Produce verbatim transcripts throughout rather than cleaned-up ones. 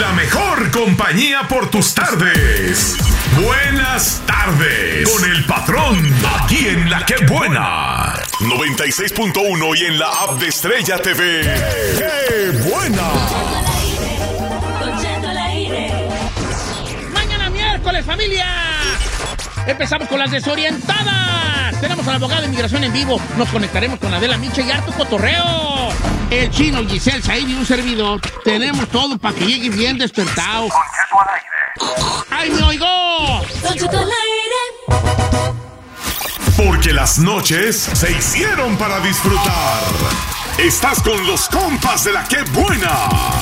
La mejor compañía por tus tardes. Buenas tardes. Con el patrón, aquí en La Que Buena. noventa y seis punto uno y en la app de Estrella T V. ¡Qué buena! Mañana miércoles, familia. Empezamos con las desorientadas. Tenemos al abogado de inmigración en vivo. Nos conectaremos con Adela Micha y harto cotorreo. El chino, Giselle, Said y un servidor. Tenemos todo para que llegue bien despertado. ¡Ay, me oigo! Porque las noches se hicieron para disfrutar. Estás con los compas de La Que Buena.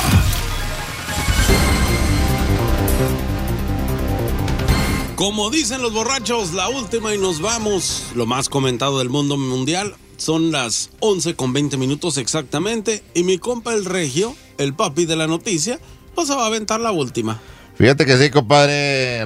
Como dicen los borrachos, la última y nos vamos. Lo más comentado del mundo mundial. Son las once con veinte minutos exactamente. Y mi compa el Regio, el papi de la noticia, pues se va a aventar la última. Fíjate que sí, compadre.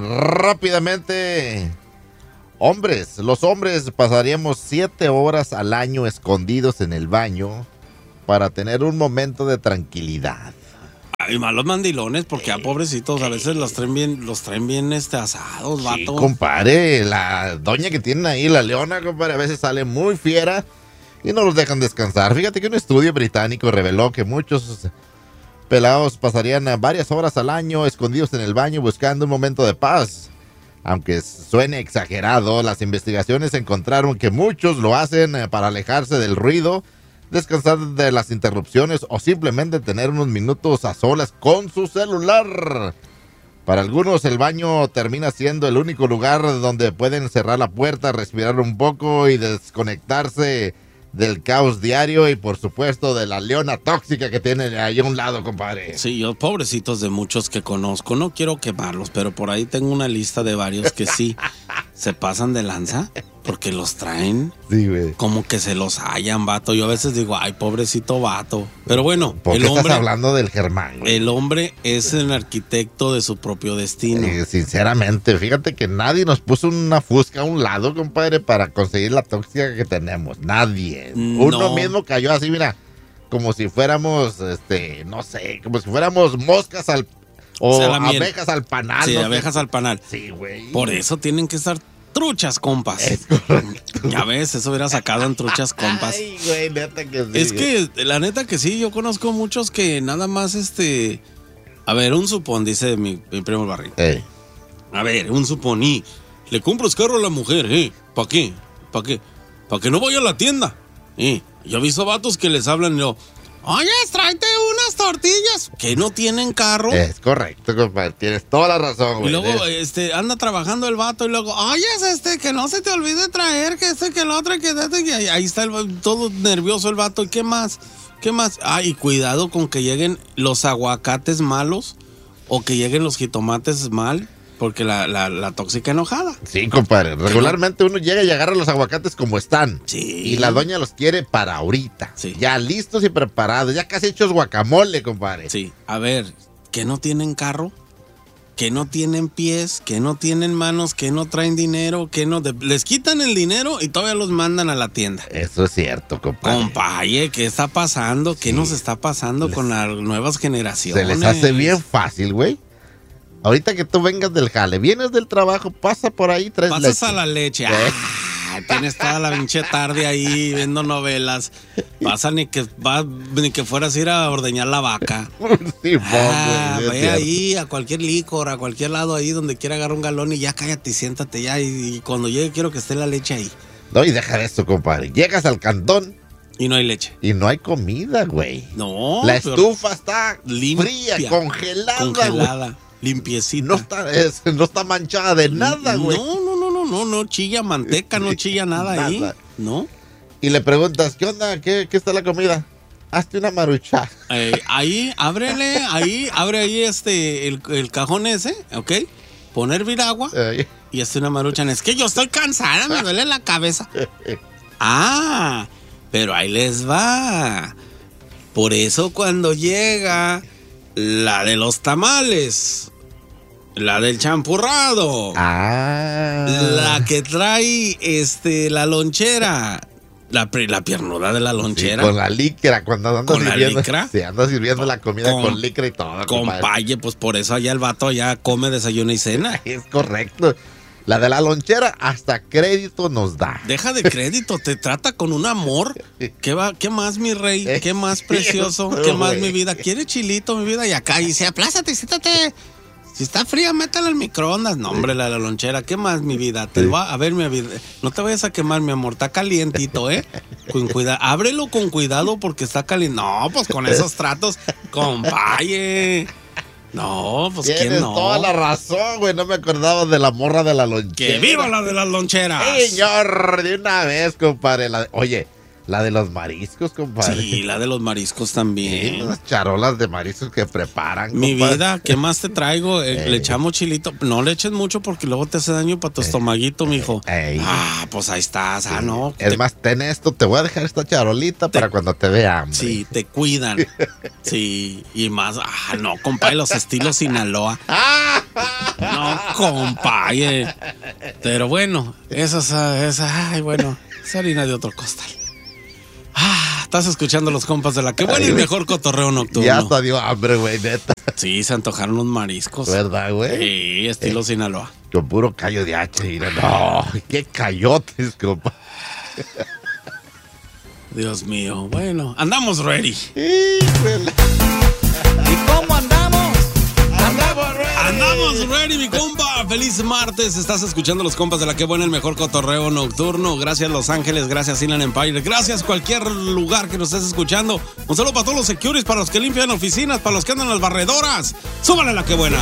Rápidamente. Hombres, los hombres pasaríamos siete horas al año escondidos en el baño para tener un momento de tranquilidad. Ay, malos mandilones, porque a pobrecitos a veces los traen bien, los traen bien este, asados, vato. Sí, compadre, la doña que tienen ahí, la leona, compadre, a veces sale muy fiera y no los dejan descansar. Fíjate que un estudio británico reveló que muchos pelados pasarían varias horas al año escondidos en el baño buscando un momento de paz. Aunque suene exagerado, las investigaciones encontraron que muchos lo hacen para alejarse del ruido, descansar de las interrupciones o simplemente tener unos minutos a solas con su celular. Para algunos el baño termina siendo el único lugar donde pueden cerrar la puerta, respirar un poco y desconectarse del caos diario y por supuesto de la leona tóxica que tiene ahí a un lado, compadre. Sí, yo pobrecitos de muchos que conozco, no quiero quemarlos, pero por ahí tengo una lista de varios que sí se pasan de lanza porque los traen sí, güey. Como que se los hallan, vato. Yo a veces digo, ay, pobrecito vato. Pero bueno, ¿por qué el hombre, estás hablando del Germán, güey? El hombre es el arquitecto de su propio destino. Eh, sinceramente, fíjate que nadie nos puso una fusca a un lado, compadre, para conseguir la tóxica que tenemos. Nadie. No. Uno mismo cayó así, mira, como si fuéramos, este, no sé, como si fuéramos moscas al... O, o sea, abejas al panal. Sí, no abejas sé. al panal. Sí, güey. Por eso tienen que estar truchas, compas. Es correcto. Ya ves, eso hubiera sacado en truchas, compas. Ay, güey, neta que sí. Es que, la neta que sí, yo conozco muchos que nada más, este... A ver, un supón, dice mi, mi primo el Barril. Hey. A ver, un supón, y le compras carro a la mujer, ¿eh? ¿Para qué? ¿Para qué? Para que no vaya a la tienda. ¿Eh? Yo he visto vatos que les hablan y yo... Oye, tráete unas tortillas. Que no tienen carro. Es correcto, compadre. Tienes toda la razón, güey. Y luego, este, anda trabajando el vato y luego, oye, este, que no se te olvide traer, que este, que el otro, que este, que ahí está el, todo nervioso el vato. ¿Y qué más? ¿Qué más? Ay, y cuidado con que lleguen los aguacates malos o que lleguen los jitomates mal. Porque la, la, la tóxica enojada. Sí, compadre. Regularmente uno llega y agarra los aguacates como están. Sí. Y la doña los quiere para ahorita. Sí. Ya listos y preparados. Ya casi hechos guacamole, compadre. Sí. A ver, que no tienen carro, que no tienen pies, que no tienen manos, que no traen dinero, que no... De, les quitan el dinero y todavía los mandan a la tienda. Eso es cierto, compadre. Compaye, ¿qué está pasando? ¿Qué Sí. nos está pasando Les, con las nuevas generaciones? Se les hace bien fácil, güey. Ahorita que tú vengas del jale, vienes del trabajo, pasa por ahí, traes Pasas leche. a la leche. Ah, tienes toda la pinche tarde ahí viendo novelas. Pasa ni que, va, ni que fueras a ir a ordeñar la vaca. Sí, Ah, güey, es ve cierto. ahí a cualquier licor, a cualquier lado ahí donde quiera agarrar un galón y ya cállate y siéntate ya. Y, y cuando llegue quiero que esté la leche ahí. No, y deja de esto, compadre. Llegas al cantón Y no hay leche. y no hay comida, güey. No. La pero estufa está limpia, fría, congelada, Congelada, güey. limpiecita. No está, es- no está manchada de nada, güey. No, no, no, no, no, no chilla manteca, no chilla nada, ahí. Nada. ¿No? Y le preguntas, ¿qué onda? ¿Qué, qué está la comida? Hazte una marucha. Eh, ahí, ábrele, ahí, abre ahí este, el, el cajón ese, ¿ok? Pon a hervir agua Ay. y hazte una maruchan. Es que yo estoy cansada, me duele la cabeza. Ah, pero ahí les va. Por eso cuando llega la de los tamales, la del champurrado, Ah. la que trae este la lonchera, La, la piernuda de la lonchera. Sí, con la licra, cuando andas ¿Con la sirviendo. licra? Sí, andas sirviendo la comida Con- con, licra y todo. compadre. Compaye, pues por eso allá el vato ya come desayuno y cena. Es correcto. La de la lonchera hasta crédito nos da. Deja de crédito, te trata con un amor. ¿Qué, va, qué más, mi rey? ¿Qué más precioso? ¿Qué más, mi vida? ¿Quiere chilito, mi vida? Y acá dice, aplázate, siéntate. Si está fría, métala al microondas. No, hombre, la de la lonchera. ¿Qué más, mi vida? Te Sí. va a ver, mi vida. No te vayas a quemar, mi amor. Está calientito, ¿eh? Con cuidado. Ábrelo con cuidado porque está caliente. No, pues con esos tratos, compaye. No, pues Tienes quién no. toda la razón, güey. No me acordaba de la morra de la lonchera. ¡Que viva la de las loncheras! Señor, de una vez, compadre. La de- oye, la de los mariscos, compadre. Sí, la de los mariscos Sí, también. unas charolas de mariscos que preparan, Mi compadre. vida, ¿qué más te traigo? Eh, Ey. Le echamos chilito. No le eches mucho porque luego te hace daño para tu estomaguito, mijo. Ey. Ah, pues ahí estás. Ah, no. Es te- más, ten esto, te voy a dejar esta charolita para cuando te vea hambre. Sí, te cuidan. Sí, y más. Ah, no, compadre, los estilos Sinaloa. No, compadre. Pero bueno, esa es, esa, ay, bueno, es harina de otro costal. Ah, estás escuchando los compas de la que bueno, el mejor cotorreo nocturno. Ya hasta dio hambre, güey, neta. Sí, se antojaron los mariscos. ¿Verdad, güey? Sí, estilo Sinaloa. Con puro callo de hacha. Mira, no, qué cayotes, compa. Dios mío, bueno, andamos ready. Híjole. ¿Y cómo andamos? Andamos, güey. Andamos ready, mi compa. Feliz martes. Estás escuchando los compas de la que buena, el mejor cotorreo nocturno. Gracias Los Ángeles, gracias Inland Empire, gracias cualquier lugar que nos estés escuchando. Un saludo para todos los securities, para los que limpian oficinas, para los que andan en las barredoras. Súbale la que buena.